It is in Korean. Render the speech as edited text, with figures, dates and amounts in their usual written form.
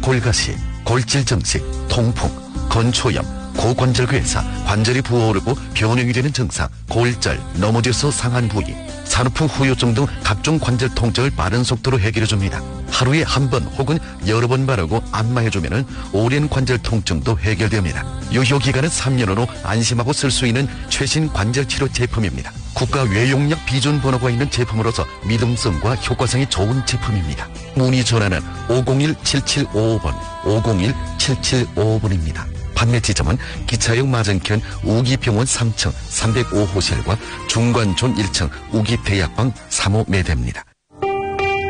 골가시, 골질 증식, 통풍, 건초염, 고관절괴사, 관절이 부어오르고 변형이 되는 증상, 골절, 넘어져서 상한 부위, 산후풍 후유증 등 각종 관절 통증을 빠른 속도로 해결해줍니다. 하루에 한 번 혹은 여러 번 바르고 안마해주면 오랜 관절 통증도 해결됩니다. 유효기간은 3년으로 안심하고 쓸 수 있는 최신 관절치료 제품입니다. 국가 외용약 비준 번호가 있는 제품으로서 믿음성과 효과성이 좋은 제품입니다. 문의 전화는 501-7755번, 501-7755번입니다. 판매 지점은 기차역 맞은편 우기병원 3층 305호실과 중관촌 1층 우기대약방 3호 매대입니다.